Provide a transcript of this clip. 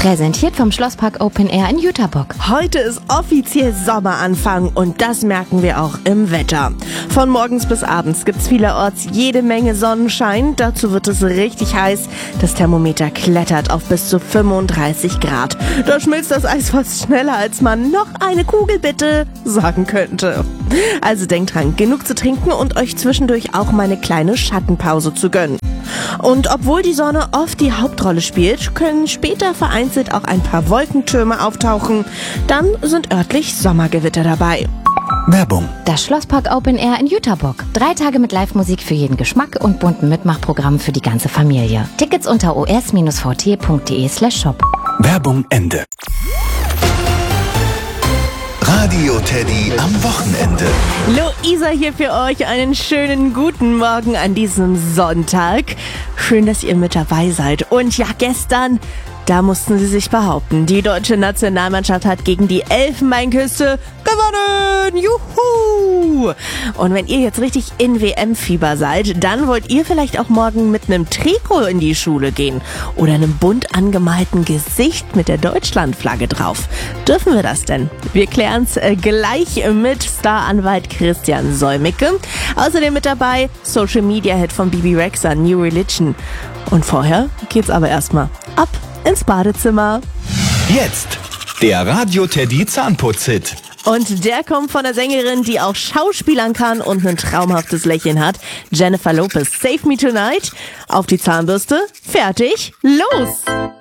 Präsentiert vom Schlosspark Open Air in Jüterbock. Heute ist offiziell Sommeranfang und das merken wir auch im Wetter. Von morgens bis abends gibt's vielerorts jede Menge Sonnenschein. Dazu wird es richtig heiß. Das Thermometer klettert auf bis zu 35 Grad. Da schmilzt das Eis fast schneller, als man noch eine Kugel bitte sagen könnte. Also denkt dran, genug zu trinken und euch zwischendurch auch mal eine kleine Schattenpause zu gönnen. Und obwohl die Sonne oft die Hauptrolle spielt, können später vereinzelt auch ein paar Wolkentürme auftauchen. Dann sind örtlich Sommergewitter dabei. Werbung. Das Schlosspark Open Air in Jüterbock. 3 Tage mit Live-Musik für jeden Geschmack und bunten Mitmachprogrammen für die ganze Familie. Tickets unter os-vt.de/shop. Werbung Ende. Radio Teddy am Wochenende. Luisa hier für euch. Einen schönen guten Morgen an diesem Sonntag. Schön, dass ihr mit dabei seid. Und ja, gestern, da mussten sie sich behaupten. Die deutsche Nationalmannschaft hat gegen die Elfenbeinküste gewonnen. Juhu! Und wenn ihr jetzt richtig in WM-Fieber seid, dann wollt ihr vielleicht auch morgen mit einem Trikot in die Schule gehen oder einem bunt angemalten Gesicht mit der Deutschlandflagge drauf. Dürfen wir das denn? Wir klären's gleich mit Staranwalt Christian Solmecke. Außerdem mit dabei Social Media Head von Bibi Rexha, New Religion. Und vorher geht's aber erstmal ab ins Badezimmer. Jetzt der Radio Teddy Zahnputz-Hit. Und der kommt von der Sängerin, die auch schauspielern kann und ein traumhaftes Lächeln hat. Jennifer Lopez, Save Me Tonight. Auf die Zahnbürste. Fertig. Los!